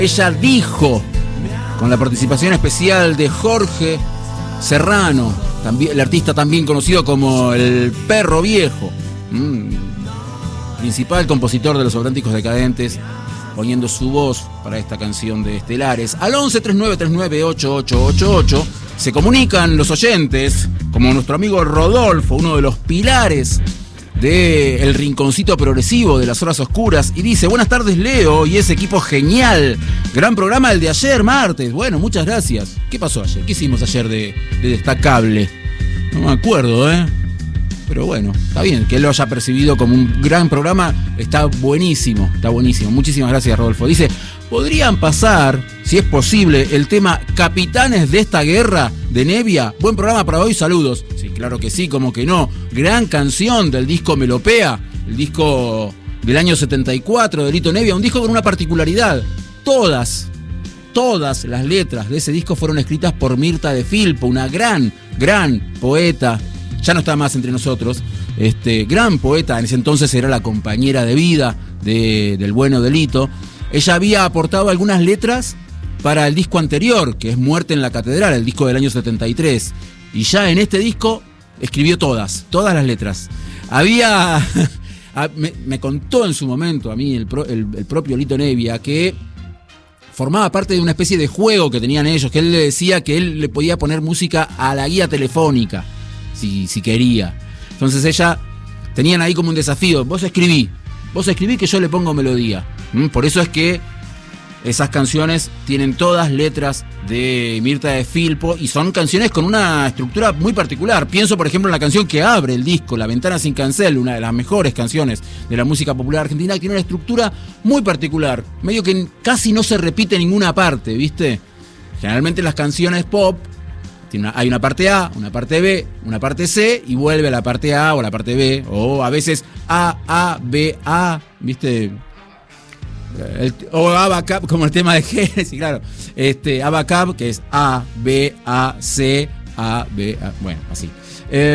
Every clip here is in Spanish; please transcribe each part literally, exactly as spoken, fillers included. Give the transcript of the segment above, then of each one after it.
Ella dijo, con la participación especial de Jorge Serrano, también, el artista también conocido como el Perro Viejo, mm, principal compositor de Los Auténticos Decadentes, poniendo su voz para esta canción de Estelares. Al once treinta y nueve treinta y nueve ocho ocho ocho ocho se comunican los oyentes, como nuestro amigo Rodolfo, uno de los pilares de El Rinconcito Progresivo de las Horas Oscuras, y dice: buenas tardes, Leo y ese equipo genial, gran programa el de ayer martes. Bueno, muchas gracias. ¿Qué pasó ayer? ¿Qué hicimos ayer de, de destacable? No me acuerdo, ¿eh? Pero bueno, está bien, que él lo haya percibido como un gran programa, está buenísimo, está buenísimo. Muchísimas gracias, Rodolfo. Dice: ¿podrían pasar, si es posible, el tema Capitanes de esta guerra de Nevia? Buen programa para hoy, saludos. Sí, claro que sí, como que no. Gran canción del disco Melopea, el disco del año setenta y cuatro de Lito Nevia, un disco con una particularidad. Todas, todas las letras de ese disco fueron escritas por Mirta de Filpo, una gran, gran poeta. Ya no está más entre nosotros, este gran poeta, en ese entonces era la compañera de vida de, del bueno de Lito. Ella había aportado algunas letras para el disco anterior, que es Muerte en la Catedral, el disco del año setenta y tres. Y ya en este disco escribió todas, todas las letras. Había, me, me contó en su momento a mí el, pro, el, el propio Lito Nevia que formaba parte de una especie de juego que tenían ellos, que él le decía que él le podía poner música a la guía telefónica. Si, si quería. Entonces ella, tenían ahí como un desafío: vos escribí, vos escribí que yo le pongo melodía. ¿Mm? Por eso es que esas canciones tienen todas letras de Mirta de Filpo y son canciones con una estructura muy particular. Pienso, por ejemplo, en la canción que abre el disco, La Ventana Sin Cancel, una de las mejores canciones de la música popular argentina, que tiene una estructura muy particular, medio que casi no se repite en ninguna parte, ¿viste? Generalmente las canciones pop, Una, hay una parte A, una parte B, una parte C y vuelve a la parte A o a la parte B, o a veces A, A, B, A, ¿viste? El, o Abacab, como el tema de Génesis, claro. Este, Abacab, que es A, B, A, C, A, B, A, bueno, así. Eh,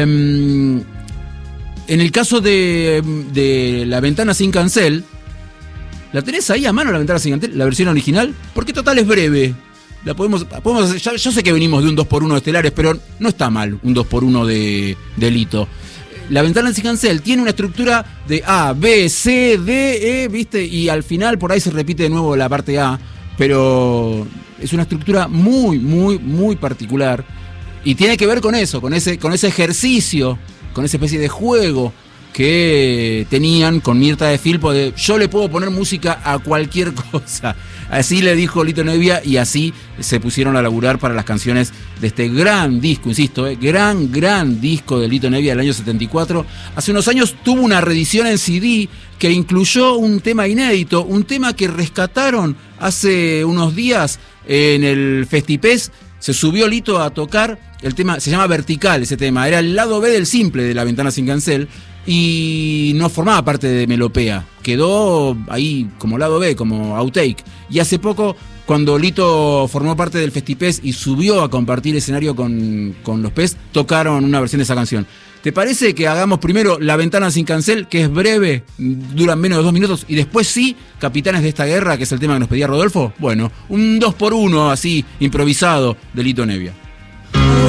en el caso de, de La Ventana Sin Cancel, ¿la tenés ahí a mano, La Ventana Sin Cancel, la versión original? Porque total es breve. La podemos, podemos hacer, ya, yo sé que venimos de un dos por uno de Estelares, pero no está mal un dos por uno de, de Lito. La Ventana Sin Cancel tiene una estructura de A, B, C, D, E, ¿viste? Y al final por ahí se repite de nuevo la parte A, pero es una estructura muy, muy, muy particular. Y tiene que ver con eso, con ese, con ese ejercicio, con esa especie de juego que tenían con Mirta de Filpo de yo le puedo poner música a cualquier cosa. Así le dijo Lito Nevia y así se pusieron a laburar para las canciones de este gran disco, insisto, eh, gran, gran disco de Lito Nevia del año setenta y cuatro. Hace unos años tuvo una reedición en C D que incluyó un tema inédito, un tema que rescataron hace unos días en el Festipés. Se subió Lito a tocar el tema, se llama Vertical ese tema, era el lado B del simple de La Ventana Sin Cancel y no formaba parte de Melopea, quedó ahí como lado B, como outtake. Y hace poco, cuando Lito formó parte del Festipés y subió a compartir escenario con, con los Pez, tocaron una versión de esa canción. ¿Te parece que hagamos primero La Ventana Sin Cancel, que es breve, duran menos de dos minutos, y después sí, Capitanes de esta guerra, que es el tema que nos pedía Rodolfo? Bueno, un dos por uno así, improvisado, de Lito Nevia.